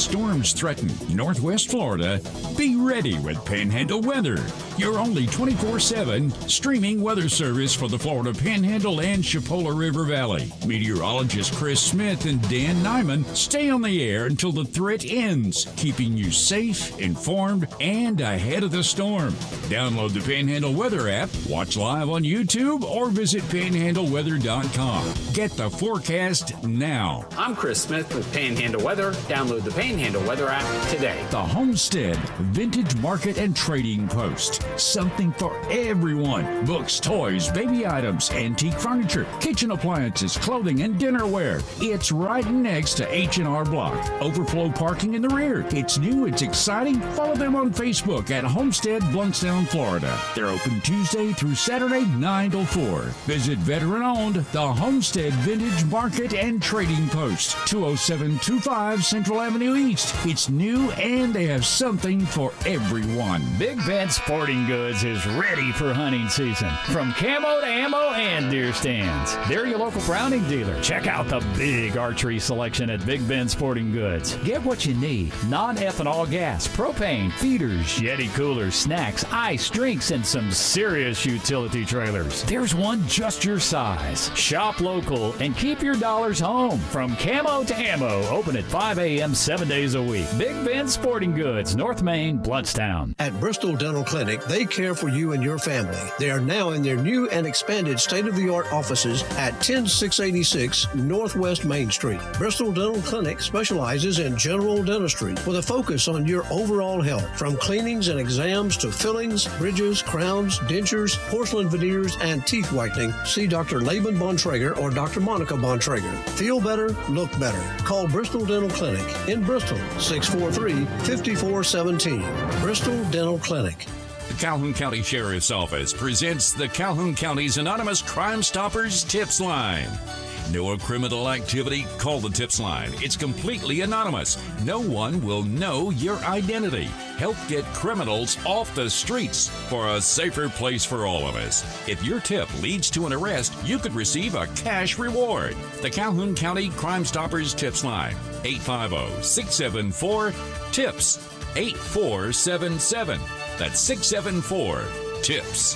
storms threaten Northwest Florida, be ready with Panhandle Weather, your only 24/7 streaming weather service for the Florida Panhandle and Chipola River Valley. Meteorologist Chris Smith and Dan Nyman stay on the air until the threat ends, keeping you safe, informed, and ahead of the storm. Download the Panhandle Weather app, watch live on YouTube, or visit panhandleweather.com. Get the forecast now. I'm Chris Smith with Panhandle Weather. Download the Panhandle Weather app today. The Homestead Vintage Market and Trading Post. Something for everyone. Books, toys, baby items, antique furniture, kitchen appliances, clothing, and dinnerware. It's right next to H&R Block. Overflow parking in the rear. It's new, it's exciting. Follow them on Facebook at Homestead Bluntstown, Florida. They're open Tuesday through Saturday, 9 till 4. Visit veteran-owned The Homestead Vintage Market and Trading Post, 20725 Central Avenue East. It's new and they have something for everyone. Big Ben Sporting Goods is ready for hunting season. From camo to ammo and deer stands. They're your local Browning dealer. Check out the big archery selection at Big Ben Sporting Goods. Get what you need. Non-ethanol gas, propane, feeders, Yeti coolers, snacks, ice, drinks, and some serious utility trailers. There's one just your size. Shop local and keep your dollars home. From camo to ammo, open at 5 a.m. 7 days a week. Big Ben Sporting Goods, North Main, Bluntstown. At Bristol Dental Clinic, they care for you and your family. They are now in their new and expanded state-of-the-art offices at 10686 Northwest Main Street. Bristol Dental Clinic specializes in general dentistry with a focus on your overall health, from cleanings and exams to fillings, bridges, crowns, dentures, porcelain veneers, and teeth whitening. See Dr. Laban Bontrager or Dr. Monica Bontrager. Feel better, look better. Call Bristol Dental Clinic in Bristol, 643-5417. Bristol Dental Clinic. The Calhoun County Sheriff's Office presents the Calhoun County's Anonymous Crime Stoppers Tips Line. Know of criminal activity? Call the Tips Line. It's completely anonymous. No one will know your identity. Help get criminals off the streets for a safer place for all of us. If your tip leads to an arrest, you could receive a cash reward. The Calhoun County Crime Stoppers Tips Line, 850-674-TIPS, 8477. That's 674-TIPS.